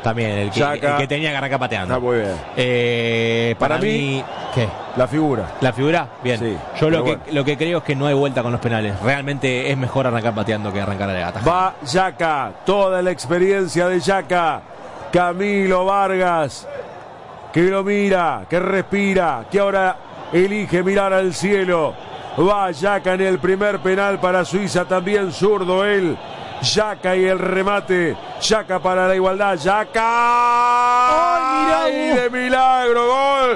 También, el que tenía que arrancar pateando. Está muy bien. Para mí, ¿qué? La figura. ¿La figura? Bien. Sí, yo lo que creo es que no hay vuelta con los penales. Realmente es mejor arrancar pateando que arrancar a la gata. Va Yaka, toda la experiencia de Yaka. Camilo Vargas, que lo mira, que respira, que ahora elige mirar al cielo. Va Yaka en el primer penal para Suiza, también zurdo él. Yaka y el remate. Yaka para la igualdad. Yaka. ¡Ay, mirá! De milagro, gol.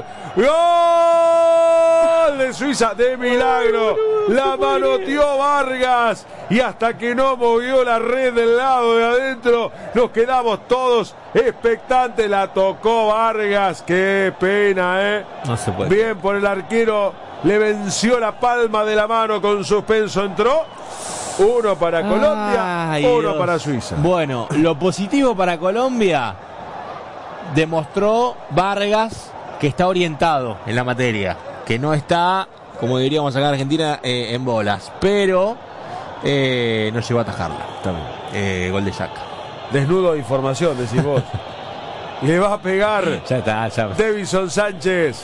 Gol de Suiza, de milagro. La manoteó Vargas. Y hasta que no movió la red del lado de adentro, nos quedamos todos expectantes. La tocó Vargas. Qué pena, No se puede. Bien por el arquero. Le venció la palma de la mano con suspenso. Entró. Uno para Colombia, uno Dios. para Suiza. Bueno, lo positivo para Colombia, demostró Vargas que está orientado en la materia, que no está, como diríamos acá en Argentina, en bolas, pero no llegó a atajarla. Gol de Yaka. Desnudo de información, decís vos. Le va a pegar. Ya está, ya. Davison Sánchez.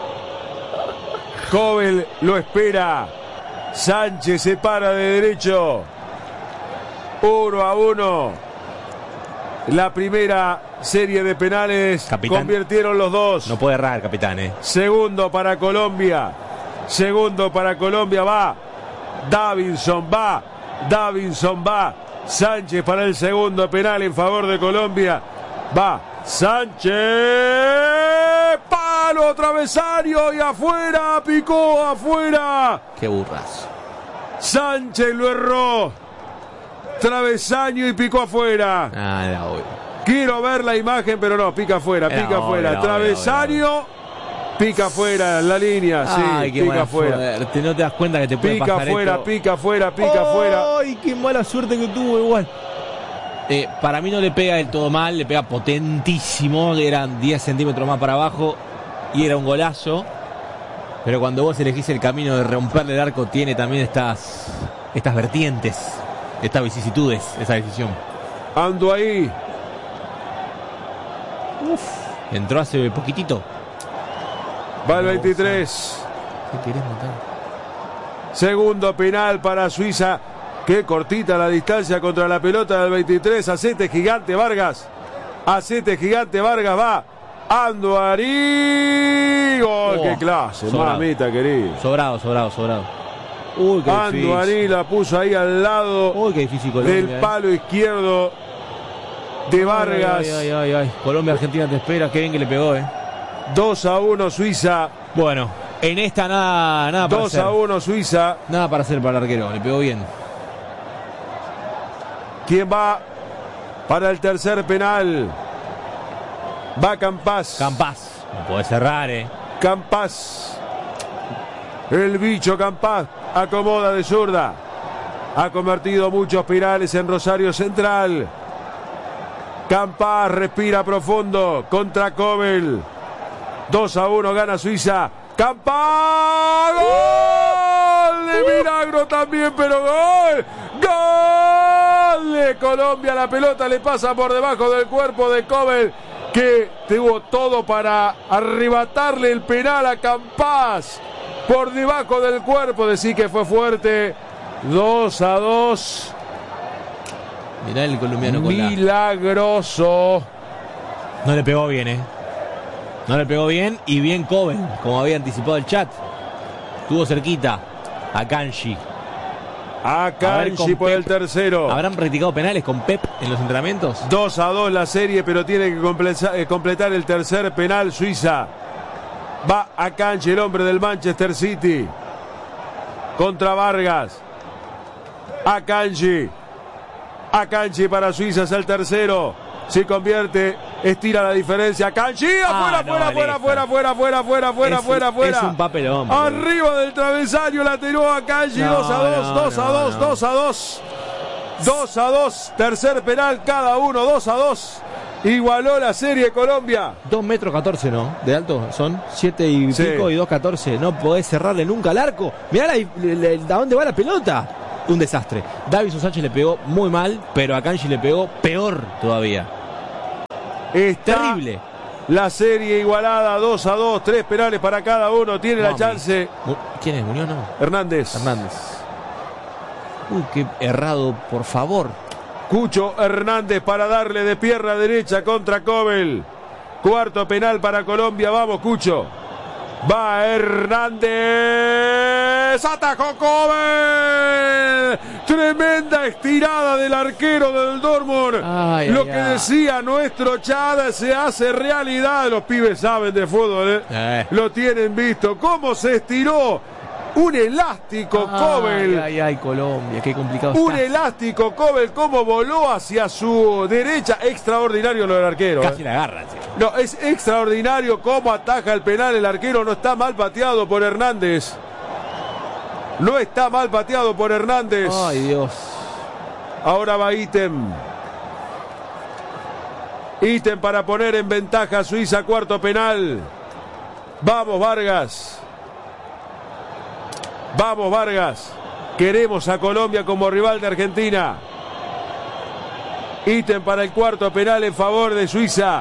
Cobel lo espera. Sánchez se para de derecho. 1-1. La primera serie de penales. Capitán. Convirtieron los dos. No puede errar, capitán. Segundo para Colombia. Segundo para Colombia. Va Davinson. Va. Sánchez para el segundo penal en favor de Colombia. Va Sánchez. Palo, travesaño y afuera. Picó afuera. Qué burrazo. Sánchez lo erró. Travesaño y picó afuera. Era obvio. Quiero ver la imagen, pero no, pica afuera, pica afuera. Travesaño, pica afuera, la línea, Ay, sí, pica afuera. No te das cuenta que te puede Pica pasar afuera, esto. pica afuera, pica afuera. Ay, qué mala suerte que tuvo igual. Para mí no le pega del todo mal, le pega potentísimo, eran 10 centímetros más para abajo y era un golazo. Pero cuando vos elegís el camino de romperle el arco, tiene también estas vertientes, estas vicisitudes, esa decisión. Ando ahí. Entró hace poquitito. Va el 23. ¿Qué querés matar? Segundo penal para Suiza. Qué cortita la distancia contra la pelota del 23. Hacete gigante Vargas. Va. Anduarí. Gol, qué clase. Sobrado. Mamita querida. Sobrado. Uy, qué difícil. Anduarí la puso ahí al lado. Uy, qué difícil Colombia. Del palo izquierdo de Vargas. Ay. Colombia, Argentina te espera. Qué bien que le pegó, 2-1 Suiza. Bueno, en esta nada para hacer. 2-1 Suiza. Nada para hacer para el arquero. Le pegó bien. ¿Quién va para el tercer penal? Va Campas. No puede cerrar, Campas. El bicho Campas acomoda de zurda. Ha convertido muchos penales en Rosario Central. Campas respira profundo contra Cobel. 2-1 gana Suiza. Campas. ¡Gol! De milagro también, pero gol. ¡Gol de Colombia! La pelota le pasa por debajo del cuerpo de Cobel, que tuvo todo para arrebatarle el penal a Campas. Por debajo del cuerpo, decir que fue fuerte. 2-2. Mirá el colombiano con milagroso. No le pegó bien, No le pegó bien y bien Cobel, como había anticipado el chat. Estuvo cerquita a Kanji. A Kanji por el tercero. ¿Habrán practicado penales con Pep en los entrenamientos? 2-2 la serie, pero tiene que completar el tercer penal Suiza. Va a Kanji, el hombre del Manchester City. Contra Vargas. A Kanji para Suiza, es el tercero. Se convierte, estira la diferencia. Kanji, afuera. Es un papelón. Arriba del travesaño, la tiró a Kanji. 2-2. 2-2. Tercer penal cada uno, 2-2. Igualó la serie Colombia. 2 metros 14, ¿no? De alto, son 7 y pico y 2.14. No podés cerrarle nunca al arco. Mirá a dónde va la pelota. Un desastre. Davison Sánchez le pegó muy mal, pero a Kanji le pegó peor todavía. Está Terrible. la serie igualada 2-2, 3 penales para cada uno. Tiene la chance. ¿Quién es? ¿Muñoz? No. Hernández. Uy, qué errado, por favor. Cucho Hernández para darle de pierna derecha contra Kobel. Cuarto penal para Colombia. Vamos, Cucho. Va Hernández. Atajó Kobel. Tremenda estirada del arquero del Dortmund. Lo que decía nuestro Chad se hace realidad. Los pibes saben de fútbol, Lo tienen visto. ¿Cómo se estiró? Un elástico Kobel. Colombia, qué complicado Un está. elástico Kobel, cómo voló hacia su derecha. Extraordinario lo del arquero. Casi la agarra, sí. No, es extraordinario cómo ataja el penal el arquero. No está mal pateado por Hernández. No está mal pateado por Hernández. Ay, Dios. Ahora va Ítem. Ítem para poner en ventaja a Suiza, cuarto penal. Vamos, Vargas. Vamos, Vargas. Queremos a Colombia como rival de Argentina. Ítem para el cuarto penal en favor de Suiza.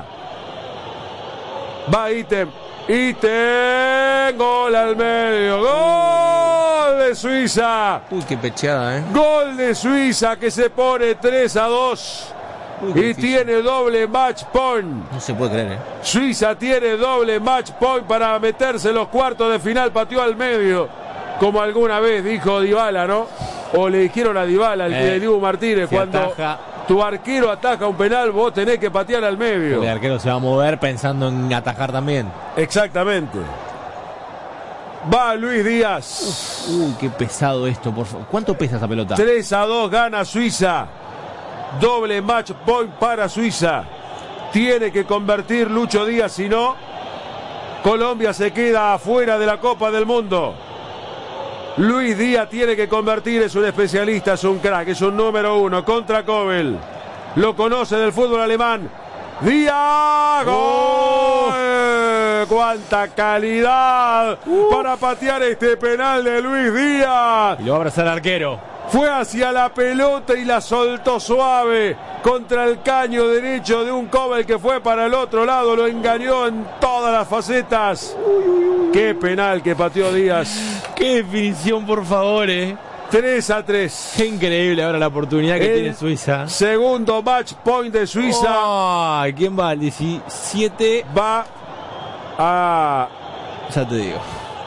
Va Ítem. Ítem. Gol al medio. Gol de Suiza. Uy, qué pecheada, Gol de Suiza que se pone 3-2. Y tiene doble match point. No se puede creer, Suiza tiene doble match point para meterse en los cuartos de final. Pateó al medio. Como alguna vez dijo Dybala, ¿no? O le dijeron a Dybala, el de Dibu Martínez, cuando tu arquero ataja un penal, vos tenés que patear al medio. El arquero se va a mover pensando en atajar también. Exactamente. Va Luis Díaz. Uy, qué pesado esto, por favor. ¿Cuánto pesa esa pelota? 3-2 gana Suiza. Doble match point para Suiza. Tiene que convertir Lucho Díaz, si no, Colombia se queda afuera de la Copa del Mundo. Luis Díaz tiene que convertir, es un especialista, es un crack, es un número uno contra Kobel. Lo conoce del fútbol alemán. Díaz, ¡gol! ¡Cuánta calidad para patear este penal de Luis Díaz! Y lo va a abrazar el arquero. Fue hacia la pelota y la soltó suave contra el caño derecho de un Kobel que fue para el otro lado. Lo engañó en todas las facetas. ¡Qué penal que pateó Díaz! ¡Qué definición, por favor, 3-3. Qué increíble ahora la oportunidad que tiene Suiza. Segundo match point de Suiza. Ay, ¿quién va? El 17. Va a... Ya te digo.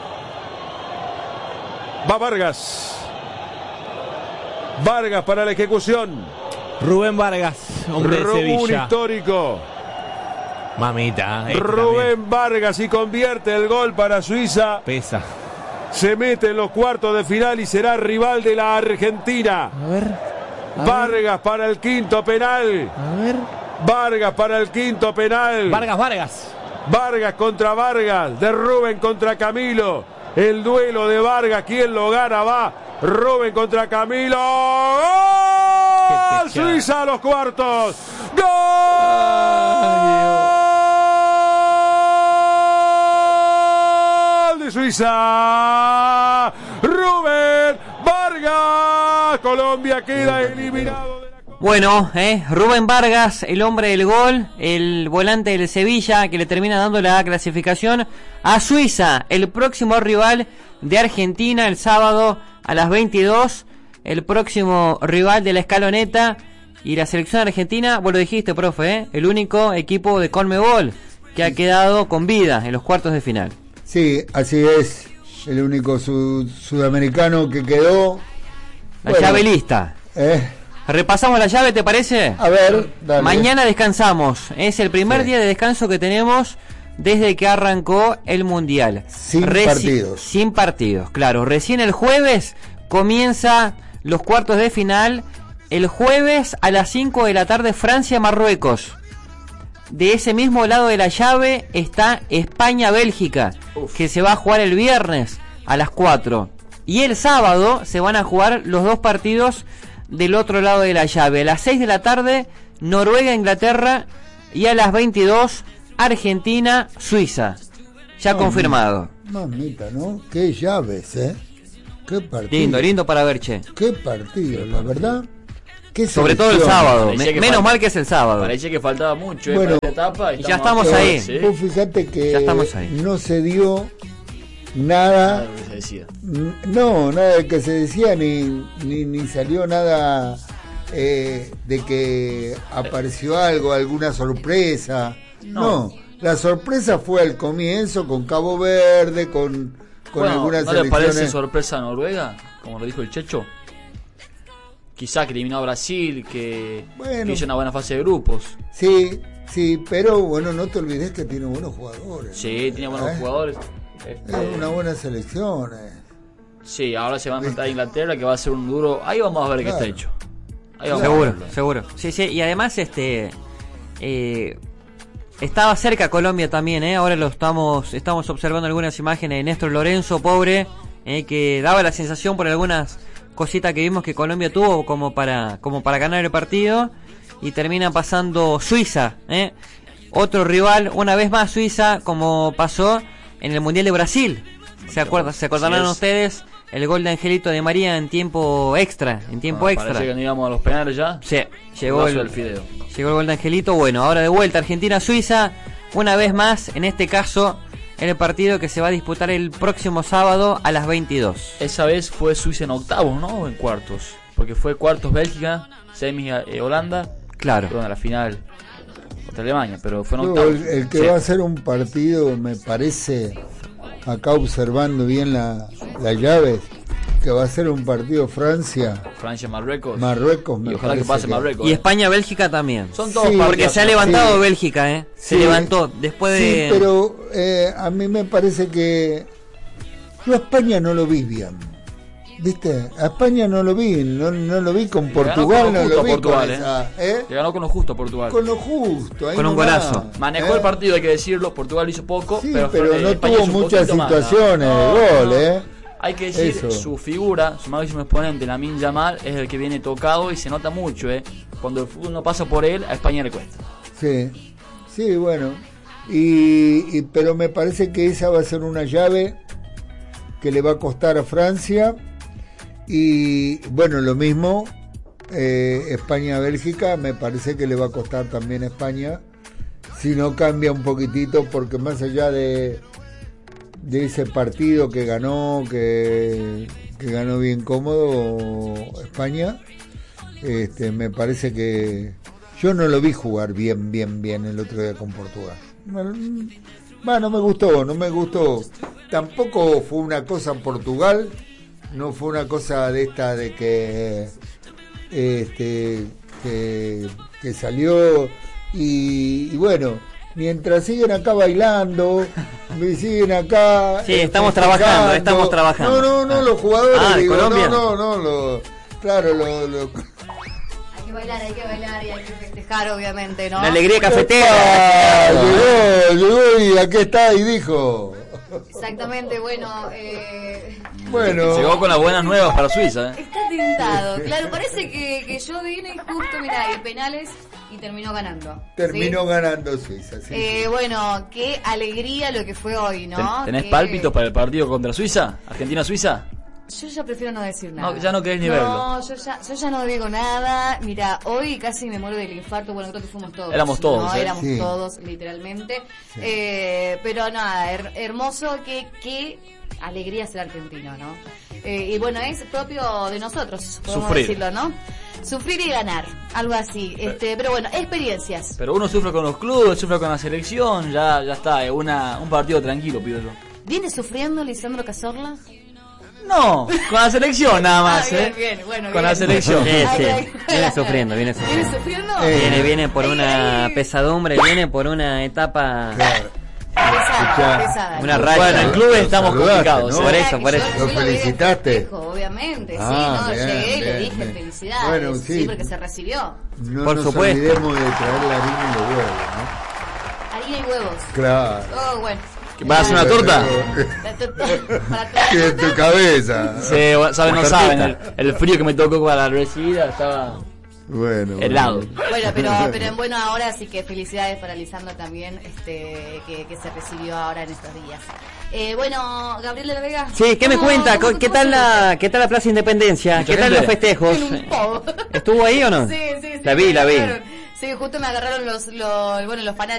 Va Vargas. Vargas para la ejecución. Rubén Vargas, hombre de Sevilla. Un histórico. Mamita. Rubén Vargas y convierte el gol para Suiza. Pesa. Se mete en los cuartos de final y será rival de la Argentina. A ver. Vargas para el quinto penal. A ver. Vargas para el quinto penal. Vargas. Vargas contra Vargas. De Rubén contra Camilo. El duelo de Vargas. ¿Quién lo gana? Va Rubén contra Camilo. ¡Gol! Suiza a los cuartos. ¡Gol! De Suiza. Rubén Vargas. Colombia queda eliminado de la Copa. Bueno, Rubén Vargas, el hombre del gol, el volante del Sevilla, que le termina dando la clasificación a Suiza, el próximo rival de Argentina el sábado a las 22, el próximo rival de la escaloneta. Y la selección argentina, vos lo dijiste, profe, el único equipo de Conmebol que ha quedado con vida en los cuartos de final. Sí, así es, el único sudamericano que quedó. La llave lista. Repasamos la llave, ¿te parece? A ver, dale. Mañana descansamos, es el primer día de descanso que tenemos desde que arrancó el Mundial. Sin partidos. Sin partidos, claro. Recién el jueves comienza los cuartos de final. El jueves a las 5 de la tarde Francia-Marruecos. De ese mismo lado de la llave está España-Bélgica, que se va a jugar el viernes a las 4. Y el sábado se van a jugar los dos partidos del otro lado de la llave. A las 6 de la tarde Noruega-Inglaterra y a las 22 Argentina-Suiza. Ya confirmado. Mamita, ¿no? Qué llaves, Qué partido. Lindo para ver, che. Qué partido, la verdad. ¿Qué Sobre todo el selección? sábado. Parecía que Menos mal que es el sábado. Parecía que faltaba mucho Bueno, para esta etapa. y ya estamos ahí. ¿sí? Vos fijate que Ya estamos ahí. no se dio Nada nada, de lo que se decía. no, nada de que se decía, ni salió nada de que apareció algo, alguna sorpresa. No, la sorpresa fue al comienzo con Cabo Verde, con Bueno, algunas ¿no le parece selecciones. sorpresa a Noruega? Como lo dijo el Checho. Quizá que eliminó a Brasil, que Bueno. hizo una buena fase de grupos. Sí, pero bueno, no te olvides que tiene buenos jugadores. Sí, tiene buenos jugadores. Es una buena selección. Sí, ahora se va a enfrentar a Inglaterra, que va a ser un duro. Ahí vamos a ver qué Claro. está hecho. Ahí vamos a Seguro, verlo. seguro. Sí, sí, y además estaba cerca Colombia también, ahora estamos observando algunas imágenes de Néstor Lorenzo, pobre, que daba la sensación por algunas cositas que vimos que Colombia tuvo como para ganar el partido, y termina pasando Suiza, otro rival, una vez más Suiza, como pasó en el Mundial de Brasil. ¿Se acordarán es. ustedes? El gol de Angelito de María en tiempo extra, Parece que no íbamos a los penales ya. Sí, llegó Golazo el del Fideo. Llegó el gol de Angelito. Bueno, ahora de vuelta Argentina-Suiza. Una vez más, en este caso, en el partido que se va a disputar el próximo sábado a las 22. Esa vez fue Suiza en octavos, ¿no? O en cuartos. Porque fue cuartos Bélgica, semis Holanda. Claro. Perdón, a la final contra Alemania, pero fue en Luego, octavos. el que Sí. va a ser un partido, me parece, acá observando bien las llaves, que va a ser un partido Francia, Francia-Marruecos. Marruecos, Y me ojalá que parece pase Marruecos. Y España-Bélgica también. Son todos Sí, partidos. Porque se ha levantado Sí. Bélgica, Se Sí. levantó después Sí, de... pero a mí me parece que yo a España no lo vi bien. ¿Viste? A España no lo vi, no lo vi con Le ganó Portugal, con lo no justo lo a vi Portugal, con esa, Le ganó con lo justo a Portugal. con lo justo, ahí Con un nomás, golazo. Manejó el partido, hay que decirlo. Portugal hizo poco, Sí, pero, pero no España tuvo hizo un muchas poquito más, ¿no? situaciones de gol, Hay que decir, Eso. su figura, su máximo exponente, Lamine Yamal, es el que viene tocado y se nota mucho, Cuando el fútbol no pasa por él, a España le cuesta. Sí, bueno. Pero me parece que esa va a ser una llave que le va a costar a Francia. Y bueno, lo mismo, España-Bélgica, me parece que le va a costar también a España. Si no cambia un poquitito, porque más allá de ese partido que ganó bien cómodo España, me parece que yo no lo vi jugar bien el otro día con Portugal. Bueno, no me gustó. Tampoco fue una cosa en Portugal, no fue una cosa de esta de que salió y bueno, mientras siguen acá bailando, siguen acá. Sí, estamos festejando. trabajando. No, los jugadores, ¿de digo, Colombia? claro, Hay que bailar y hay que festejar, obviamente, ¿no? La alegría cafetera. llegó y aquí está y dijo. Exactamente, bueno, Bueno, Llegó con las buenas nuevas para Suiza, está tentado. Claro, parece que yo vine justo, mirá, y penales y terminó ganando. terminó ¿sí? ganando Suiza. Sí. Bueno, qué alegría lo que fue hoy, ¿no? ¿Tenés Que- pálpitos para el partido contra Suiza? ¿Argentina-Suiza? Yo ya prefiero no decir nada. No, ya no querés ni verlo. No, yo ya no digo nada. Mira, hoy casi me muero del infarto. Bueno, creo que fuimos todos. Éramos todos, ¿no? ¿eh? Éramos Sí. todos, literalmente. Pero nada, hermoso. Qué alegría ser argentino, ¿no? Y bueno, es propio de nosotros, podemos Sufrir. decirlo, ¿no? Sufrir y ganar, algo así. Pero bueno, experiencias. Pero uno sufre con los clubes, sufre con la selección, ya está, es un partido tranquilo, pido yo. ¿Viene sufriendo Lisandro Cazorla? No, con la selección nada más, Bien, bueno, Con bien. la selección. Sí, Ay, sí. ay. Viene sufriendo. ¿Viene sufriendo? Viene por una pesadumbre, viene por una etapa... Pesada. Una racha. Bueno, en clubes estamos Saludaste, complicados. ¿no? Por eso, por eso. ¿Lo Yo vi felicitaste? de festejo, obviamente, Ah, sí, no, bien, llegué y le bien, dije bien. felicidades, Bueno, sí. sí. Porque se recibió. No Por nos supuesto. olvidemos de traer la harina y los huevos, Harina y huevos. ¿no? Claro. Oh, bueno. ¿Vas a hacer una torta? Que en tu cabeza. Sí, saben, no Una saben. tortita. El frío que me tocó para la recibida estaba Bueno, Helado. Bueno, pero en buena hora, así que felicidades para Lisandro también, que se recibió ahora en estos días. Bueno, Gabriel de la Vega. Sí, ¿qué me cuenta? ¿Qué tal la Plaza Independencia? Mucha ¿Qué tal gente. los festejos? En un pub. ¿Estuvo ahí o no? Sí. La vi. Sí, justo me agarraron los fanáticos